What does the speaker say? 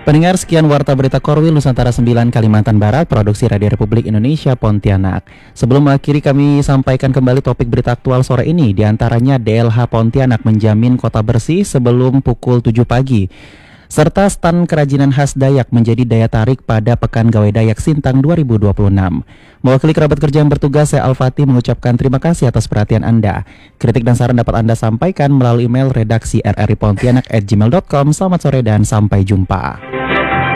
Pendengar, sekian Warta Berita Korwil Nusantara 9 Kalimantan Barat, produksi Radio Republik Indonesia Pontianak. Sebelum mengakhiri, kami sampaikan kembali topik berita aktual sore ini. Di antaranya DLH Pontianak menjamin kota bersih sebelum pukul 7 pagi. Serta stan kerajinan khas Dayak menjadi daya tarik pada Pekan Gawai Dayak Sintang 2026. Mewakili kerabat kerja yang bertugas, saya Al-Fatih mengucapkan terima kasih atas perhatian Anda. Kritik dan saran dapat Anda sampaikan melalui email redaksi rripontianak@gmail.com. Selamat sore dan sampai jumpa.